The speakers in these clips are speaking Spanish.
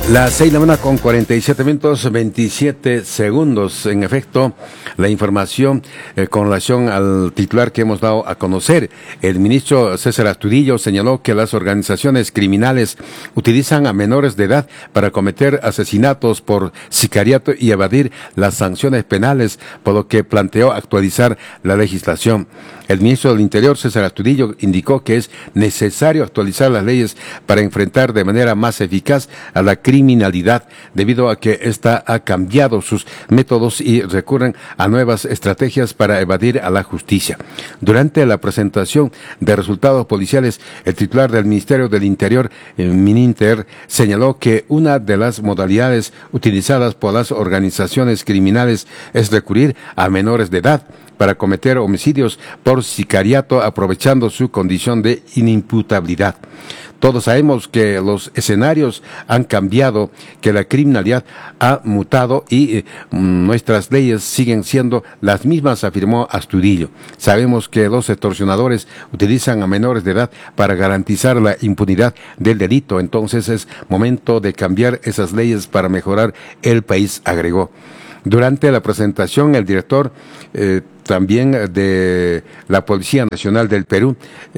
Las 6 de la mañana con 47 minutos, 27 segundos. En efecto, la información con relación al titular que hemos dado a conocer. El ministro César Astudillo señaló que las organizaciones criminales utilizan a menores de edad para cometer asesinatos por sicariato y evadir las sanciones penales, por lo que planteó actualizar la legislación. El ministro del Interior, César Astudillo, indicó que es necesario actualizar las leyes para enfrentar de manera más eficaz a la criminalidad, debido a que ésta ha cambiado sus métodos y recurren a nuevas estrategias para evadir a la justicia. Durante la presentación de resultados policiales, el titular del Ministerio del Interior, Mininter, señaló que una de las modalidades utilizadas por las organizaciones criminales es recurrir a menores de edad para cometer homicidios por sicariato, aprovechando su condición de inimputabilidad. Todos sabemos que los escenarios han cambiado, que la criminalidad ha mutado y nuestras leyes siguen siendo las mismas, afirmó Astudillo. Sabemos que los extorsionadores utilizan a menores de edad para garantizar la impunidad del delito, entonces es momento de cambiar esas leyes para mejorar el país, agregó. Durante la presentación, el director también de la Policía Nacional del Perú,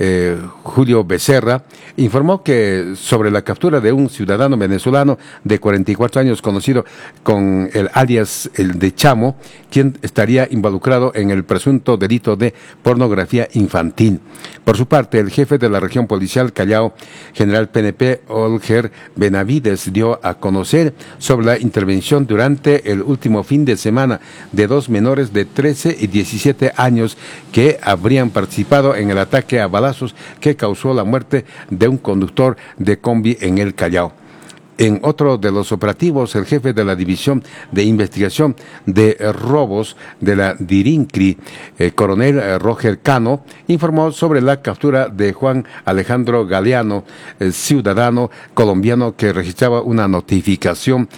Julio Becerra, informó que sobre la captura de un ciudadano venezolano de 44 años conocido con el alias el de Chamo, quien estaría involucrado en el presunto delito de pornografía infantil. Por su parte, el jefe de la región policial Callao, general PNP Olger Benavides, dio a conocer sobre la intervención durante el último fin de semana de dos menores de 13 y 17 años que habrían participado en el ataque a balazos que causó la muerte de un conductor de combi en el Callao. En otro de los operativos, el jefe de la División de Investigación de Robos de la DIRINCRI, coronel Roger Cano, informó sobre la captura de Juan Alejandro Galeano, ciudadano colombiano que registraba una notificación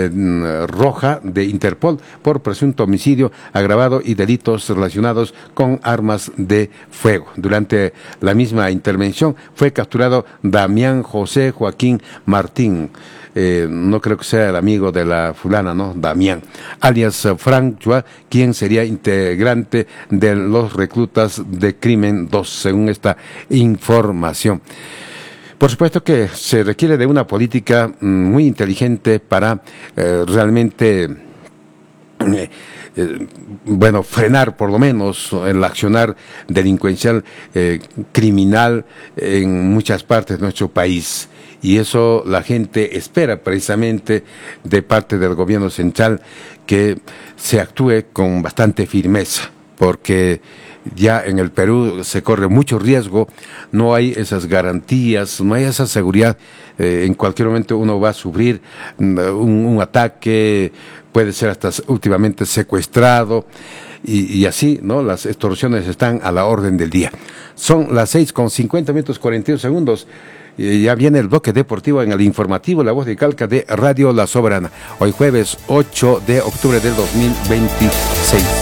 roja de Interpol por presunto homicidio agravado y delitos relacionados con armas de fuego. Durante la misma intervención fue capturado Damián José Joaquín Martín. No creo que sea el amigo de la fulana, ¿no? Damián, alias Frank Chua, quien sería integrante de los reclutas de Crimen 2, según esta información. Por supuesto que se requiere de una política muy inteligente para realmente frenar por lo menos el accionar delincuencial criminal en muchas partes de nuestro país. Y eso la gente espera precisamente de parte del gobierno central, que se actúe con bastante firmeza, porque ya en el Perú se corre mucho riesgo, no hay esas garantías, no hay esa seguridad. En cualquier momento uno va a sufrir un ataque, puede ser hasta últimamente secuestrado. Y así, ¿no? Las extorsiones están a la orden del día. Son las 6:50 41 segundos. Ya viene el bloque deportivo en el informativo La Voz de Calca de Radio La Soberana. Hoy jueves 8 de octubre del 2026.